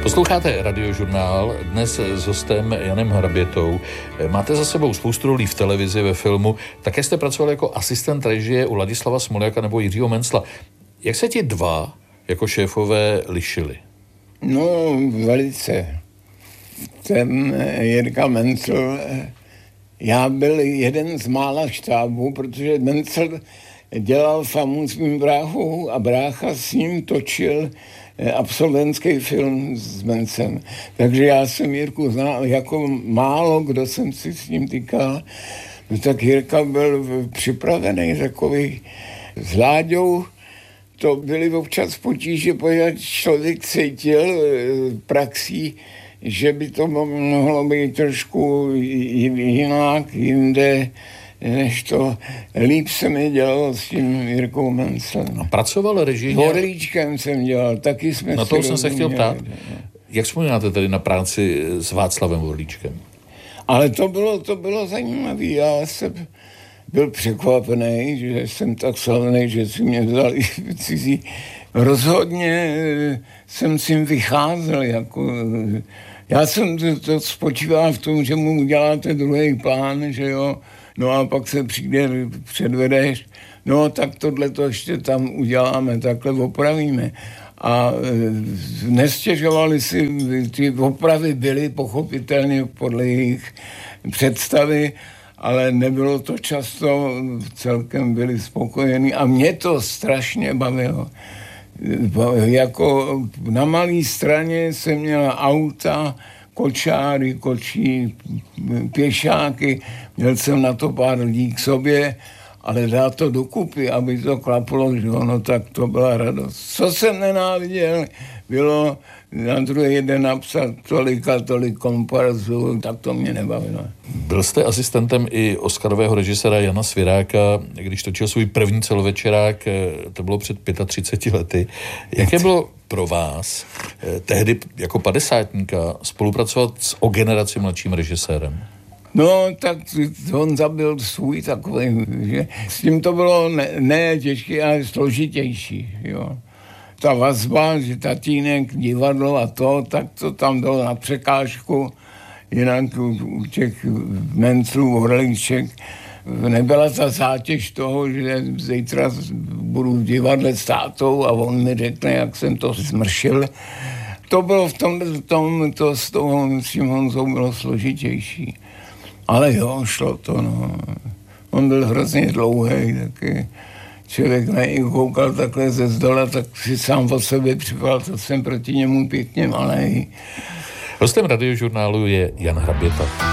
Posloucháte Radiožurnál, dnes s hostem Janem Hrabětou. Máte za sebou spoustu rolí v televizi, ve filmu. Také jste pracoval jako asistent režie u Ladislava Smoljaka nebo Jiřího Mencla. Jak se ti dva jako šéfové lišili? No, velice. Ten Jirka Mencl, já byl jeden z mála štábů, protože Mencl dělal famu s mým bráchou a brácha s ním točil absolventský film s Mencem. Takže já jsem Jirku znal, jako málo kdo jsem si s ním týkal. No tak Jirka byl připravený takový s Láďou. To byly občas potíže, protože člověk cítil praxí, že by to mohlo být trošku jinak, jinde, než to. Líp se mi dělalo s tím Jirkou Menclem. A pracoval režijně? Orlíčkem jsem dělal, taky jsme na to jsem se chtěl ptát. Jak vzpomínáte tedy na práci s Václavem Orlíčkem? Ale to bylo zajímavé. Já jsem byl překvapený, že jsem tak slavný, že si mě vzali cizí. Rozhodně jsem s ním vycházel. Já jsem to spočíval v tom, že mu uděláte druhý plán, že jo. No a pak se přijde, předvedeš, no tak tohleto ještě tam uděláme, takhle opravíme. A nestěžovali si, ty opravy byly pochopitelně podle jejich představy, ale nebylo to často, celkem byli spokojení a mě to strašně bavilo. Jako na malé straně jsem měla auta, kočáry, kočí, pěšáky, měl jsem na to pár lidí k sobě, ale dát to dokupy, aby to klaplo, že ono, tak to byla radost. Co jsem nenáviděl, bylo na druhý den napsat tolik a tolik komparzů, tak to mě nebavilo. Byl jste asistentem i oscarového režiséra Jana Sviráka, když točil svůj první celovečerák, to bylo před 35 lety. Jaké bylo pro vás tehdy jako padesátníka spolupracovat s o generaci mladším režisérem? No, tak on zabil svůj takový, že s tím to bylo ne těžké, ale složitější, jo. Ta vazba, že tatínek, divadlo a to, tak to tam bylo na překážku, jinak u těch Menclů, Orlíček, nebyla ta zátěž toho, že zítra budu v divadle s tátou a on mi řekne, jak jsem to zmršil. To bylo v tom to s tím Honzou bylo složitější. Ale jo, šlo to, no. On byl hrozně dlouhý, taky člověk na něj koukal takhle ze zdola, tak si sám o sobě připadal, to jsem proti němu pěkně malej. Hostem Radiožurnálu je Jan Hraběta.